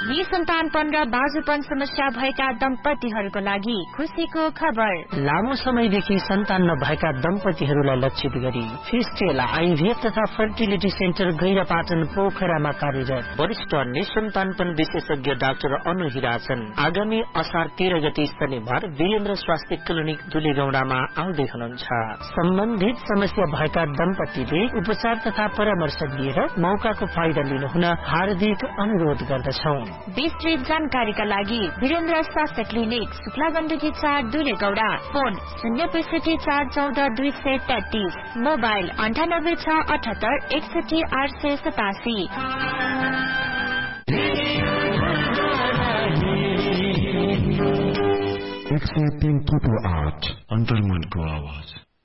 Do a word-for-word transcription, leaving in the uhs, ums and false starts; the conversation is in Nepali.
निसन्तानपन र बाजुपन समस्या भएका दम्पतिहरूको लागि खुसीको खबर। लामो समयदेखि सन्तान नभएका दम्पतिहरूलाई लक्षित गरी फिस्टेल आइभीएफ तथा फर्टिलिटी सेन्टर गैरापाटन पोखरामा कार्यरत वरिष्ठ निसन्तानपन विशेषज्ञ डाक्टर अनु हिराछन् आगामी असार तेह्र गते शनिबार वीरेन्द्र स्वास्थ्य क्लिनिक दुलेगौडामा आउँदै हुनुहुन्छ। सम्बन्धित समस्या भएका दम्पतिले उपचार तथा परामर्श लिएर मौकाको फाइदा लिनुहुन हार्दिक अनुरोध गर्दछौं। विस्तृत जानकारीका लागि वीरेन्द्र स्वास्थ्य क्लिनिक शुक्लागण्डकी चार दुलेगौडा, फोन शून्य पैसठी चार चौध दुई सय तेत्तीस, मोबाइल अन्ठानब्बे छ अठहत्तर एकसठी आठ सय सतासी। एक सय तीन थुप्रो आठ अन्तर्मनको आवाज।